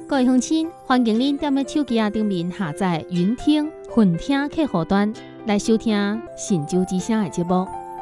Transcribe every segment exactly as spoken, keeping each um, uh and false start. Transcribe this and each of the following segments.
各位乡亲，欢迎您踮咧手机啊顶面下载云听、混听客户端来收听《神州之声》的节目。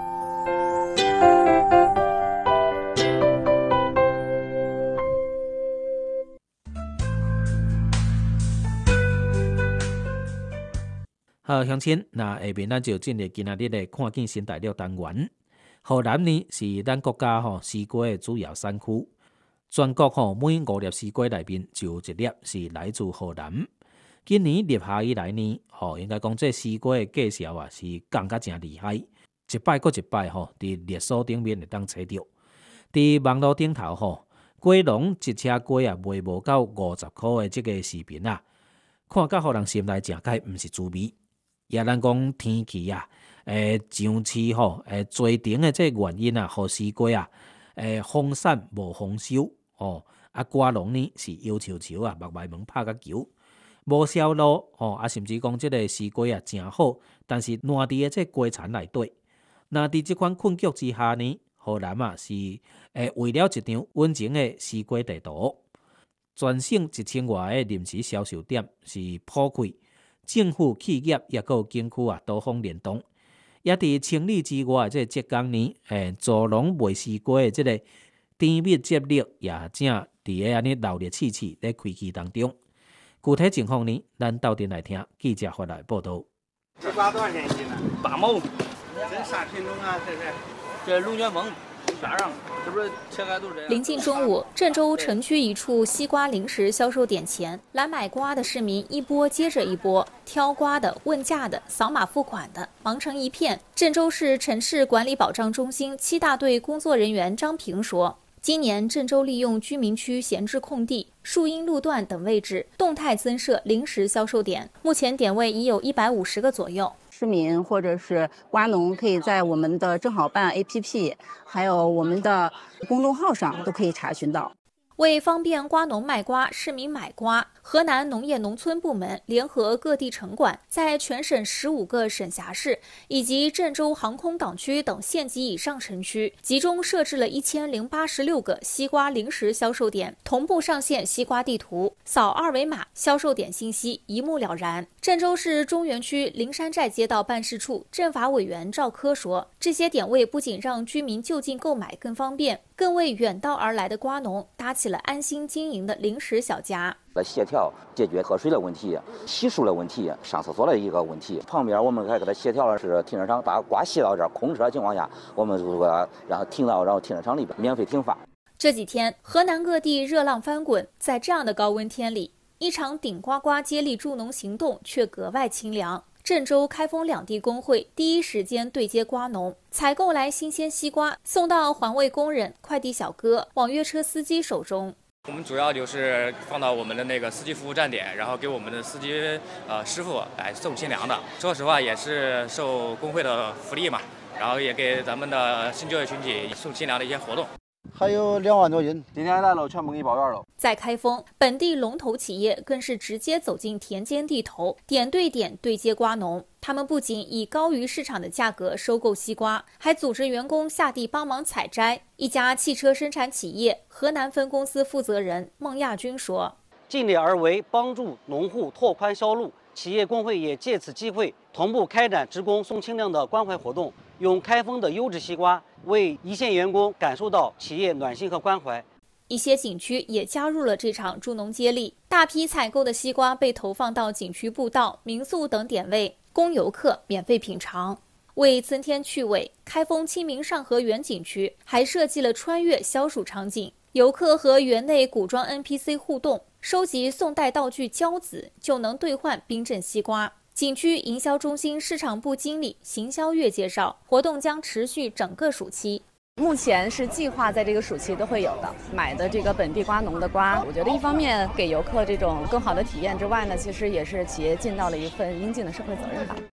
好，乡亲，那下面咱就进入今仔日的看见新大陆单元。河南呢是咱国家吼西瓜的主要产区。全国吼每五粒西瓜内面就有一粒是来自河南。今年立夏以来呢，吼应该讲这西瓜的介绍啊是降甲真厉害，一摆过一摆吼，伫热搜顶面会当找到。伫网络顶头吼，果农一车瓜啊卖无到五十箍的这个视频啊，看甲互人心内诚解毋是滋味。也咱讲天气啊，诶上市吼，诶最顶的这个原因啊，互西瓜啊，诶丰产无丰收。哦，啊，瓜农呢是摇球球啊，目埋门拍甲球，无销路哦，啊，甚至讲即个西瓜啊真好，但是烂伫的这瓜田内底。那伫即款困局之下呢，河南啊是诶为了一张稳情的西瓜地图，全省一千外的临时销售点是铺开，政府企业也有景区啊多方联动，也伫清理之外，这浙江呢，诶，助农卖西瓜的即个。甜蜜接力也正伫个安尼热热气气在开启当中。具体情况呢，咱到底来听记者发来报道。 西瓜多少钱一斤呢？ 八毛。 这啥品种啊？这是？ 这龙卷风边上，这不是切开都是这样。 临近中午，郑州城区一处西瓜零食销售点前，来买瓜的市民一波接着一波，挑瓜的、问价的、扫码付款的，忙成一片。郑州市城市管理保障中心七大队工作人员张平说。今年，郑州利用居民区闲置空地、树荫路段等位置，动态增设零食销售点。目前点位已有一百五十个左右。 市民或者是瓜农可以在我们的正好办 A P P， 还有我们的公众号上都可以查询到。 为方便瓜农卖瓜、市民买瓜，河南农业农村部门联合各地城管，在全省十五个省辖市以及郑州航空港区等县级以上城区，集中设置了一千零八十六个西瓜零食销售点，同步上线西瓜地图，扫二维码，销售点信息一目了然。郑州市中原区灵山寨街道办事处政法委员赵科说，这些点位不仅让居民就近购买更方便，更为远道而来的瓜农搭起了安心经营的零食小家。 协调解决喝水的问题、洗漱的问题、上厕所的一个问题。旁边我们还给他协调的是停车场，把瓜卸到这儿，空车的情况下，我们就说然后停到然后停车场里边免费停发。 这几天河南各地热浪翻滚，在这样的高温天里，一场顶呱呱接力助农行动却格外清凉。郑州、开封两地工会第一时间对接瓜农，采购来新鲜西瓜，送到环卫工人、快递小哥、网约车司机手中。 我们主要就是放到我们的那个司机服务站点，然后给我们的司机呃师傅来送清凉的。说实话，也是受工会的福利嘛，然后也给咱们的新就业群体送清凉的一些活动。 还有两万多斤，今天来了，全部给你包圆了。 在开封，本地龙头企业更是直接走进田间地头，点对点对接瓜农。他们不仅以高于市场的价格收购西瓜，还组织员工下地帮忙采摘。一家汽车生产企业河南分公司负责人孟亚军说：“ 尽力而为，帮助农户拓宽销路。企业工会也借此机会同步开展职工送清凉的关怀活动，用开封的优质西瓜为一线员工感受到企业暖心和关怀。” 一些景区也加入了这场助农接力，大批采购的西瓜被投放到景区步道、民宿等点位，供游客免费品尝。为增添趣味，开封清明上河园景区还设计了穿越消暑场景，游客和园内古装 N P C 互动，收集宋代道具胶子就能兑换冰镇西瓜。景区营销中心市场部经理邢霄月介绍，活动将持续整个暑期。 目前是计划在这个暑期都会有的，买的这个本地瓜农的瓜，我觉得一方面给游客这种更好的体验之外呢，其实也是企业尽到了一份应尽的社会责任吧。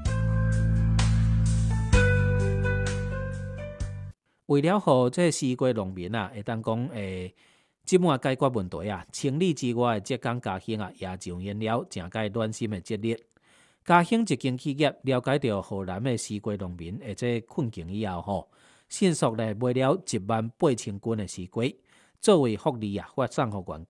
为了让这西瓜农民啊，会当讲诶，即满解决问题啊，清理之外，浙江嘉兴啊，也上演了诚解暖心的节日。嘉兴一间企业了解到河南的西瓜农民的这困境以后，吼，迅速来买了一万八千斤的西瓜，作为福利啊，发送给员工。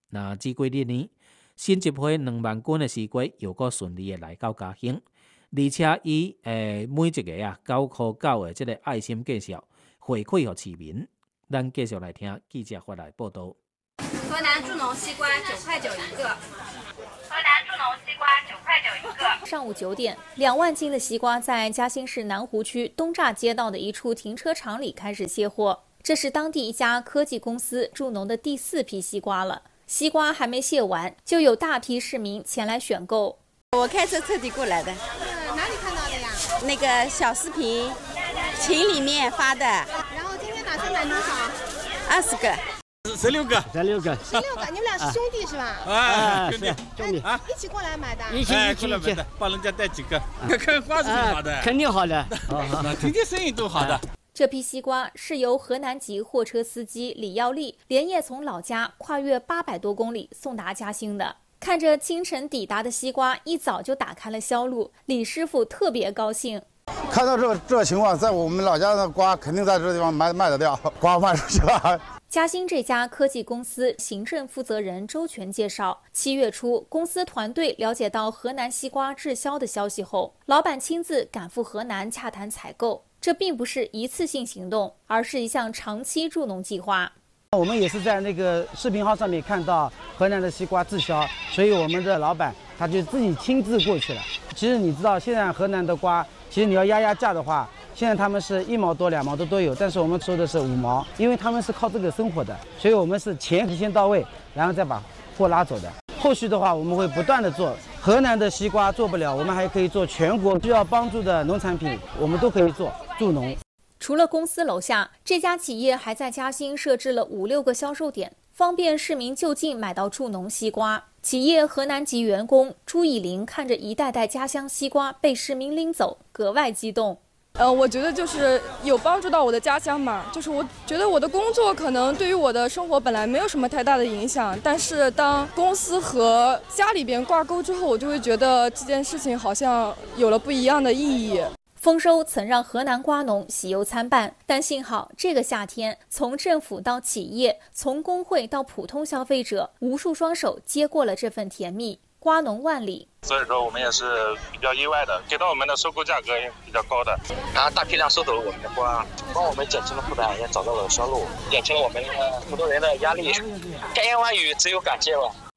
那只过日呢，新一批两万斤的西瓜又搁顺利的来到家乡，而且以诶每一个啊九块九的这个爱心介绍回馈给市民。咱继续来听记者发来报道。 河南助农西瓜九块九一个。河南助农西瓜九块九一个。 上午九点，两万斤的西瓜在嘉兴市南湖区东栅街道的一处停车场里开始卸货。这是当地一家科技公司助农的第四批西瓜了。西瓜还没卸完，就有大批市民前来选购。 我开车特地过来的。 嗯，哪里看到的呀？ 那个小视频群里面发的。 然后今天打算买多少？ 二十个。 十六个，十六个， 十六个，你们俩是兄弟是吧？ 啊，兄弟，兄弟啊，一起过来买的， 一起一起过来买的，帮人家带几个，看看花是挺好的，肯定好的，那天天生意都好的。 这批西瓜是由河南籍货车司机李耀利连夜从老家跨越八百多公里送达嘉兴的。看着清晨抵达的西瓜，一早就打开了销路，李师傅特别高兴。 看到这这情况，在我们老家的瓜肯定在这地方卖卖得掉，瓜卖出去了。 嘉兴这家科技公司行政负责人周全介绍，七月初，公司团队了解到河南西瓜滞销的消息后，老板亲自赶赴河南洽谈采购。这并不是一次性行动，而是一项长期助农计划。 我们也是在那个视频号上面看到河南的西瓜滞销，所以我们的老板他就自己亲自过去了。其实你知道，现在河南的瓜，其实你要压压价的话，现在他们是一毛多、两毛多都有，但是我们收的是五毛，因为他们是靠这个生活的，所以我们是钱提前到位，然后再把货拉走的。后续的话，我们会不断的做。河南的西瓜做不了，我们还可以做全国需要帮助的农产品，我们都可以做助农。 除了公司楼下，这家企业还在嘉兴设置了五六个销售点，方便市民就近买到助农西瓜。企业河南籍员工朱以玲看着一袋袋家乡西瓜被市民拎走，格外激动。 呃，我觉得就是有帮助到我的家乡嘛，就是我觉得我的工作可能对于我的生活本来没有什么太大的影响，但是当公司和家里边挂钩之后，我就会觉得这件事情好像有了不一样的意义。 丰收曾让河南瓜农喜忧参半，但幸好这个夏天，从政府到企业，从工会到普通消费者，无数双手接过了这份甜蜜。瓜农万里， 所以说我们也是比较意外的，给到我们的收购价格也比较高的，然后大批量收走了我们的瓜，帮我们减轻了负担，也找到了销路，减轻了我们普通人的压力。千言万语只有感谢吧。